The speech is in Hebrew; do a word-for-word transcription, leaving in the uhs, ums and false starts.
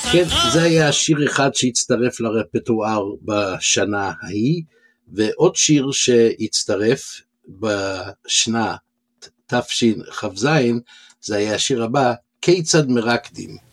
כן, זה היה שיר אחד שהצטרף לרפטואר בשנה ההיא, ועוד שיר שהצטרף בשנה תשכ"ז, זה היה השיר הבא, כיצד מרקדים.